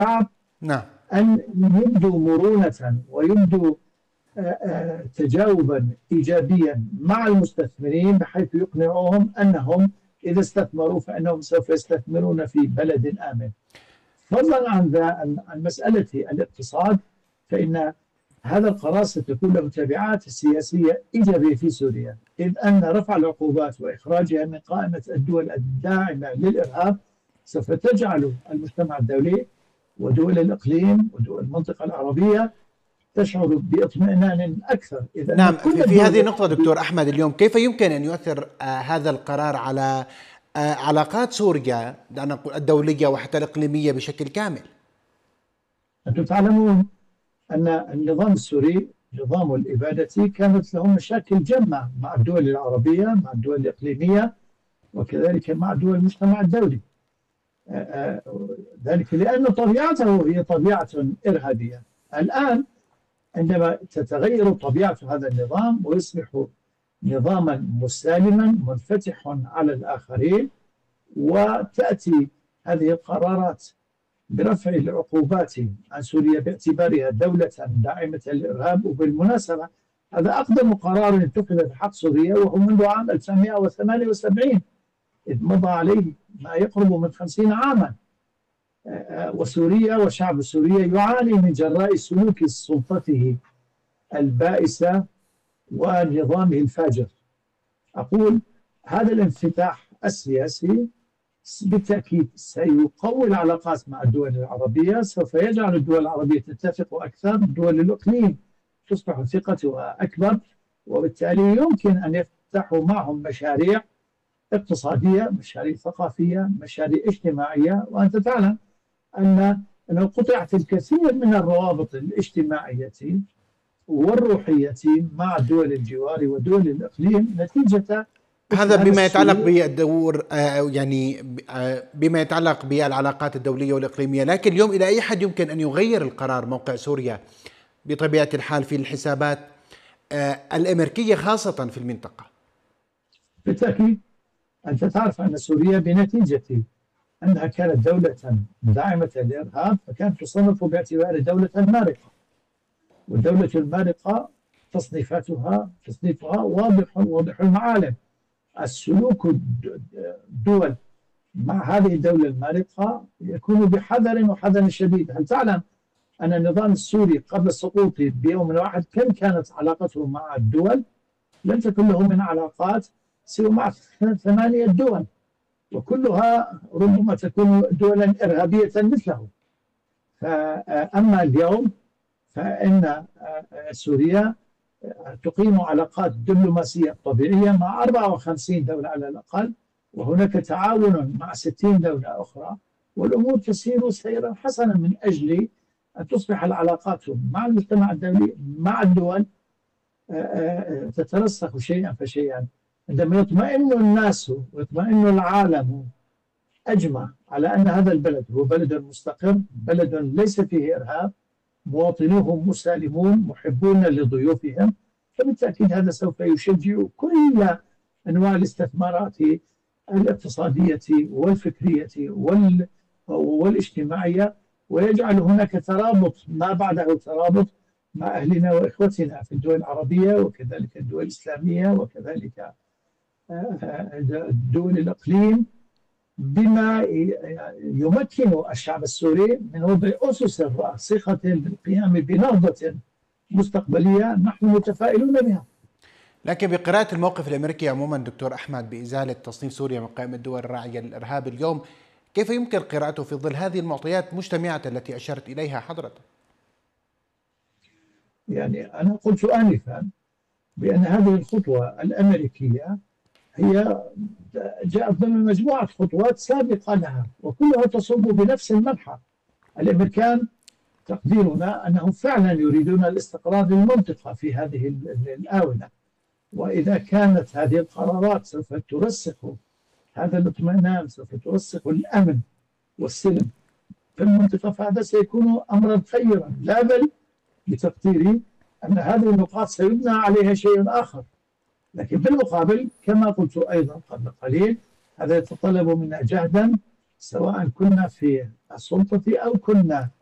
نعم. أن يبدوا مرونة ويبدوا تجاوبا إيجابيا مع المستثمرين، بحيث يقنعوهم أنهم إذا استثمروا فإنهم سوف يستثمرون في بلد آمن. فضلا عن مسألة الاقتصاد، فإن هذا القرار ستكون له تبعات سياسية إيجابية في سوريا، إذ أن رفع العقوبات وإخراجها من قائمة الدول الداعمة للإرهاب سوف تجعل المجتمع الدولي ودول الإقليم ودول المنطقة العربية تشعر باطمئنان أكثر. إذا نعم، في هذه النقطة دكتور أحمد، اليوم كيف يمكن أن يؤثر هذا القرار على علاقات سوريا الدولية وحتى الإقليمية بشكل كامل؟ أنتم تعلمون أن النظام السوري نظام الإبادة كانت له مشاكل جمة مع الدول العربية، مع الدول الإقليمية، وكذلك مع دول المجتمع الدولي. ذلك لأن طبيعته هي طبيعة إرهابية. الآن عندما تتغير طبيعة هذا النظام ويصبح نظاما مسالما منفتح على الآخرين، وتأتي هذه القرارات برفع العقوبات عن سوريا باعتبارها دولة داعمة للإرهاب. وبالمناسبة هذا أقدم قرار اتخذ في حق سوريا وهو منذ عام 1978، إذ مضى عليه ما يقرب من 50 عاما. وسوريا وشعب سوريا يعاني من جراء سلوك سلطته البائسة ونظامه الفاجر. أقول هذا الانفتاح السياسي بالتأكيد سيقوي العلاقات مع الدول العربية، سوف يجعل الدول العربية تتفق أكثر، دول الإقليم تصبح ثقتها أكبر، وبالتالي يمكن أن يفتحوا معهم مشاريع اقتصادية، مشاريع ثقافية، مشاريع اجتماعية. وأنت تعلم أنه قطعت الكثير من الروابط الاجتماعية والروحية مع دول الجوار ودول الإقليم نتيجة هذا بما يتعلق بالدور، يعني بما يتعلق بالعلاقات الدولية والإقليمية. لكن اليوم إلى أي حد يمكن أن يغير القرار موقع سوريا بطبيعة الحال في الحسابات الأمريكية خاصة في المنطقة؟ بالتأكيد أنت تعرف أن سوريا بنتيجة أنها كانت دولة داعمة للإرهاب فكانت تصنف باعتبار دولة مارقة، والدولة المارقة تصنيفها واضح المعالم. السلوك الدول مع هذه الدولة المارقة يكون بحذر وحذر شديد. هل تعلم أن النظام السوري قبل السقوط بيوم واحد كم كانت علاقته مع الدول؟ لم تكن له من علاقات سوى مع 8 دول، وكلها ربما تكون دولا إرهابية مثله. فأما اليوم فإن سوريا تقيم علاقات دبلوماسية طبيعية مع 54 دولة على الأقل، وهناك تعاون مع 60 دولة أخرى، والأمور تسير سيرا حسنا من أجل أن تصبح العلاقات مع المجتمع الدولي مع الدول تترسخ شيئا فشيئا. عندما يطمئن الناس ويطمئن العالم أجمع على أن هذا البلد هو بلد مستقر، بلد ليس فيه إرهاب، مواطنوه مسالمون محبون لضيوفهم، فبالتأكيد هذا سوف يشجع كل أنواع الاستثمارات الاقتصادية والفكرية والاجتماعية، ويجعل هناك ترابط ما بعده ترابط مع أهلنا وإخوتنا في الدول العربية وكذلك الدول الإسلامية وكذلك دول الإقليم، بما يمكن الشعب السوري من وضع أسس راسخة للقيام بنهضة مستقبلية نحن متفائلون بها. لكن بقراءة الموقف الأمريكي عموما دكتور أحمد بإزالة تصنيف سوريا من قائمة الدول الراعية للإرهاب اليوم، كيف يمكن قراءته في ظل هذه المعطيات مجتمعة التي أشرت إليها حضرتك؟ يعني أنا قلت آنفا بأن هذه الخطوة الأمريكية هي جاءت ضمن مجموعة خطوات سابقة لها وكلها تصب بنفس المنحى. الأمريكان تقديرنا أنهم فعلا يريدون الاستقرار للمنطقة في هذه الآونة، وإذا كانت هذه القرارات سوف ترسخ هذا الاطمئنان، سوف ترسخ الأمن والسلم في المنطقة، فهذا سيكون أمرا خيرا. لا بل بتقديري أن هذه النقاط سيبنى عليها شيء آخر، لكن بالمقابل كما قلت أيضا قبل قليل هذا يتطلب منا جهدا سواء كنا في السلطة أو كنا